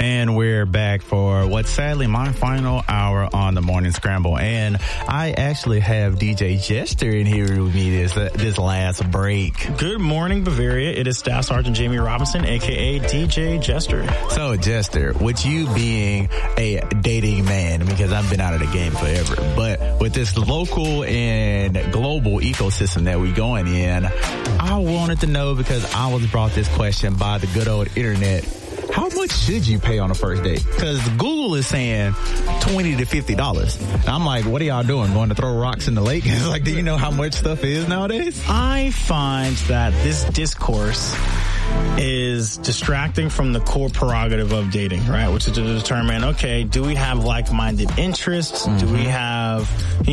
And we're back for what's sadly my final hour on the Morning Scramble. And I actually have DJ Jester in here with me this last break. Good morning, Bavaria. It is Staff Sergeant Jamie Robinson, a.k.a. DJ Jester. So, Jester, with you being a dating man, because I've been out of the game forever, but with this local and global ecosystem that we're going in, I wanted to know, because I was brought this question by the good old internet, how much should you pay on a first date? Because Google is saying $20 to $50. And I'm like, what are y'all doing? Going to throw rocks in the lake? It's like, do you know how much stuff is nowadays? I find that this discourse is distracting from the core prerogative of dating, right? Which is to determine, okay, do we have like-minded interests? Mm-hmm. Do we have,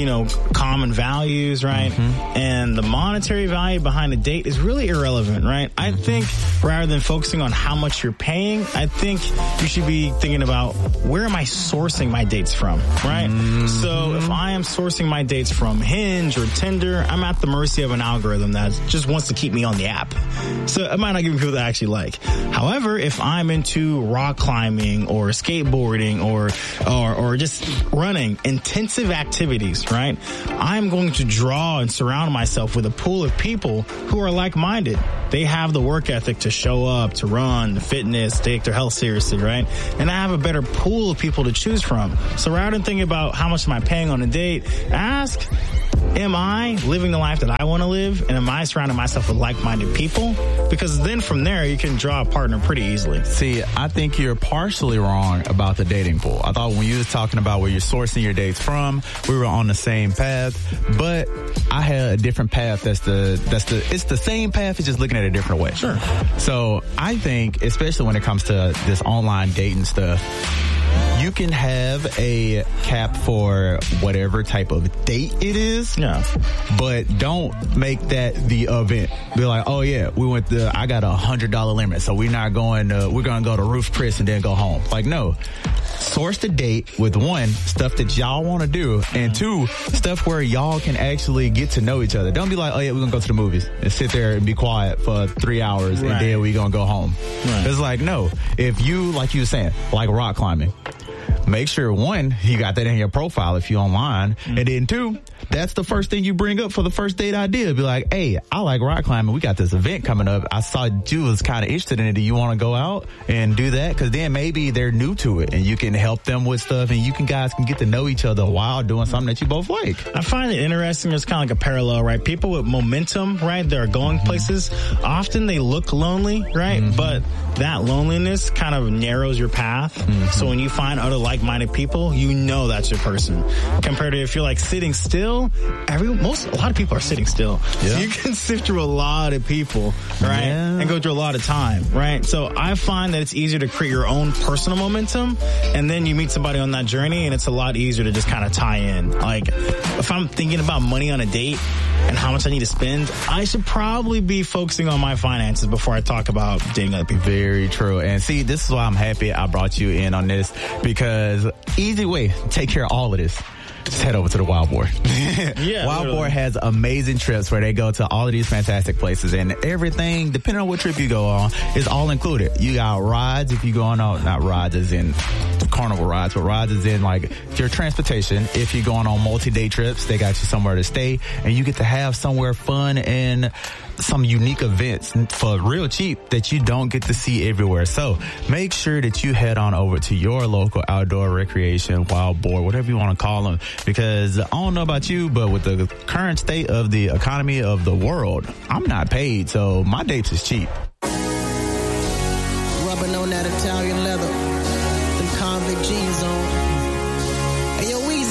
common values, right? Mm-hmm. And the monetary value behind a date is really irrelevant, right? Mm-hmm. I think rather than focusing on how much you're paying, I think you should be thinking about, where am I sourcing my dates from, right? Mm-hmm. So if I am sourcing my dates from Hinge or Tinder, I'm at the mercy of an algorithm that just wants to keep me on the app. So it might not give me people that I actually like. However, if I'm into rock climbing or skateboarding or just running, intensive activities, right? I'm going to draw and surround myself with a pool of people who are like-minded. They have the work ethic to show up, to run, the fitness, take their health seriously, right? And I have a better pool of people to choose from. So rather than thinking about how much am I paying on a date, ask, am I living the life that I want to live? And am I surrounding myself with like-minded people? Because then from there, you can draw a partner pretty easily. See, I think you're partially wrong about the dating pool. I thought when you was talking about where you're sourcing your dates from, we were on the same path, but I had a different path. It's the same path, it's just looking at it a different way. Sure. So I think, especially when it comes to this online dating stuff, you can have a cap for whatever type of date it is. Yeah. But don't make that the event. Be like, oh yeah, I got $100 limit, so we're going to go to Ruth's Chris and then go home. Like, no. Source the date with one, stuff that y'all want to do, and two, stuff where y'all can actually get to know each other. Don't be like, oh yeah, we're going to go to the movies and sit there and be quiet for 3 hours and then we're going to go home. Right. It's like, no. If you, like you were saying, like rock climbing, make sure, one, you got that in your profile if you're online, and then two, that's the first thing you bring up for the first date idea. Be like, hey, I like rock climbing. We got this event coming up. I saw you was kind of interested in it. Do you want to go out and do that? Because then maybe they're new to it, and you can help them with stuff, and you guys can get to know each other while doing something that you both like. I find it interesting. It's kind of like a parallel, right? People with momentum, right? They're going places. Often they look lonely, right? Mm-hmm. But that loneliness kind of narrows your path. Mm-hmm. So when you find other like-minded people, you know that's your person. Compared to if you're like sitting still, a lot of people are sitting still. Yeah. So you can sift through a lot of people, right? Yeah. And go through a lot of time, right? So I find that it's easier to create your own personal momentum, and then you meet somebody on that journey, and it's a lot easier to just kind of tie in. Like, if I'm thinking about money on a date and how much I need to spend, I should probably be focusing on my finances before I talk about dating other people. Very true. And see, this is why I'm happy I brought you in on this, because easy way to take care of all of this. Just head over to the Wild Boar. Yeah, Wild Boar has amazing trips where they go to all of these fantastic places, and everything, depending on what trip you go on, is all included. You got rides if you go on, not rides as in carnival rides, but rides as in like your transportation. If you're going on multi-day trips, they got you somewhere to stay, and you get to have somewhere fun and some unique events for real cheap that you don't get to see everywhere. So make sure that you head on over to your local outdoor recreation, Wild Boar, whatever you want to call them, because I don't know about you, but with the current state of the economy of the world, I'm not paid, so my dates is cheap. Rubbing on that Italian leather, them convict jeans on.